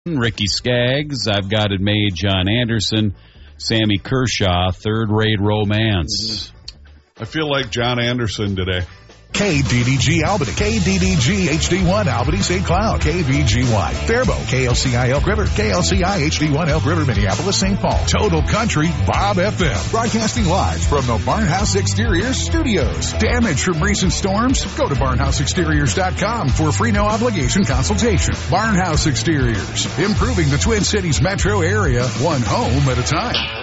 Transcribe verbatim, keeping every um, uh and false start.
Ricky Skaggs. I've got it made. John Anderson, Sammy Kershaw, third-rate romance. I feel like John Anderson today. K D D G Albany, K D D G H D one Albany Saint Cloud, K V G Y Faribault, K L C I Elk River, K L C I H D one Elk River, Minneapolis, Saint Paul. Total Country, Bob F M. Broadcasting live from the Barnhouse Exteriors Studios. Damage from recent storms? Go to barnhouse exteriors dot com for a free no obligation consultation. Barnhouse Exteriors, improving the Twin Cities metro area, one home at a time.